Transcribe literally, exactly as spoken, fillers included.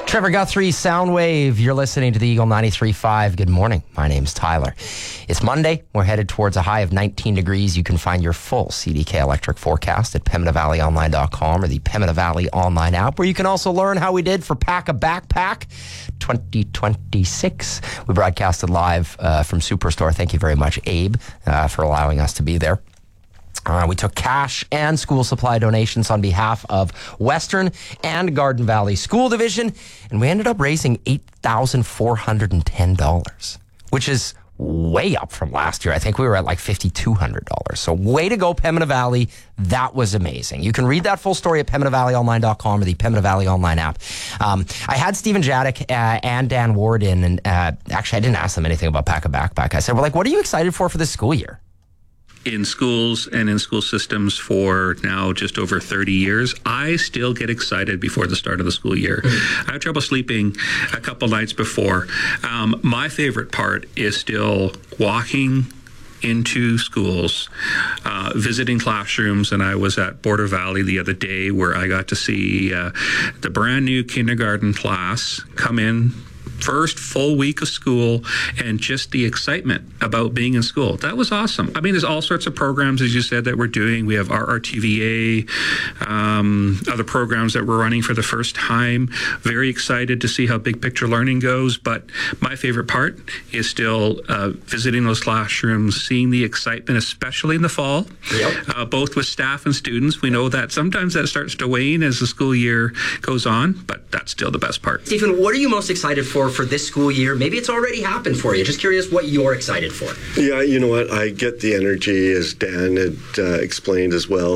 Trevor Guthrie, Soundwave. You're listening to the Eagle ninety-three point five. Good morning. My name's Tyler. It's Monday. We're headed towards a high of nineteen degrees. You can find your full C D K electric forecast at pembina valley online dot com or the Pembina Valley online app, where you can also learn how we did for Pack a Backpack twenty twenty-six. We broadcasted live uh, from Superstore. Thank you very much, Abe, uh, for allowing us to be there. Uh, we took cash and school supply donations on behalf of Western and Garden Valley School Division, and we ended up raising eight thousand four hundred ten dollars, which is way up from last year. I think we were at like five thousand two hundred dollars. So way to go, Pembina Valley. That was amazing. You can read that full story at pembina valley online dot com or the Pembina Valley online app. Um, I had Stephen Jadek uh, and Dan Ward in, and uh, actually I didn't ask them anything about Pack a Backpack. I said, well, like, what are you excited for for this school year? In schools and in school systems for now just over thirty years, I still get excited before the start of the school year. I have trouble sleeping a couple nights before. Um, my favorite part is still walking into schools, uh, visiting classrooms, and I was at Border Valley the other day where I got to see uh, the brand new kindergarten class come in, first full week of school, and just the excitement about being in school. That was awesome. I mean, there's all sorts of programs, as you said, that we're doing. We have R R T V A, um, other programs that we're running for the first time. Very excited to see how big picture learning goes. But my favorite part is still uh, visiting those classrooms, seeing the excitement, especially in the fall, yep. uh, both with staff and students. We know that sometimes that starts to wane as the school year goes on, but that's still the best part. Stephen, what are you most excited for for this school year? Maybe it's already happened for you. Just curious what you're excited for. Yeah, you know what? I get the energy, as Dan had uh, explained as well.